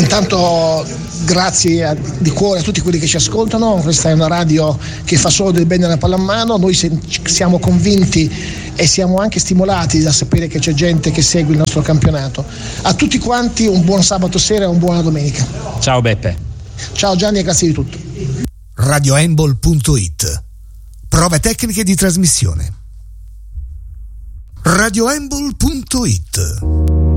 Intanto grazie di cuore a tutti quelli che ci ascoltano. Questa è una radio che fa solo del bene alla pallamano. Noi siamo convinti e siamo anche stimolati da sapere che c'è gente che segue il nostro campionato. A tutti quanti un buon sabato sera e una buona domenica. Ciao Beppe. Ciao Gianni e grazie di tutto. RadioHandball.it. Prove tecniche di trasmissione. RadioHandball.it.